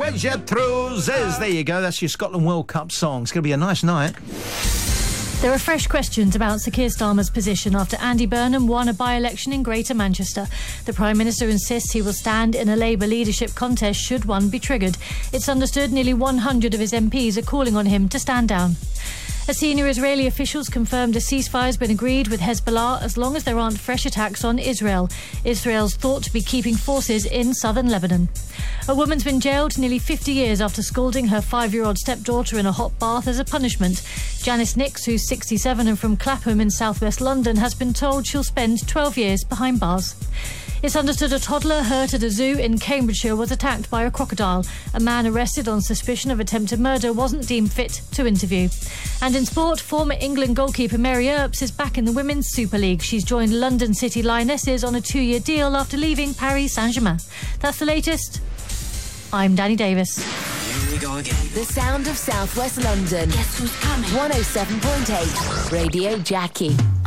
Treasure Trousers. There you go. That's your Scotland World Cup song. It's going to be a nice night. There are fresh questions about Sir Keir Starmer's position after Andy Burnham won a by-election in Greater Manchester. The Prime Minister insists he will stand in a Labour leadership contest should one be triggered. It's understood nearly 100 of his MPs are calling on him to stand down. A senior Israeli officials confirmed a ceasefire has been agreed with Hezbollah as long as there aren't fresh attacks on Israel. Israel's thought to be keeping forces in southern Lebanon. A woman's been jailed nearly 50 years after scalding her 5-year-old stepdaughter in a hot bath as a punishment. Janice Nix, who's 67 and from Clapham in southwest London, has been told she'll spend 12 years behind bars. It's understood a toddler hurt at a zoo in Cambridgeshire was attacked by a crocodile. A man arrested on suspicion of attempted murder wasn't deemed fit to interview. And in sport, former England goalkeeper Mary Earps is back in the Women's Super League. She's joined London City Lionesses on a 2-year deal after leaving Paris Saint-Germain. That's the latest. I'm Danny Davis. Here we go again. The sound of southwest London. Guess who's coming? 107.8 Radio Jackie.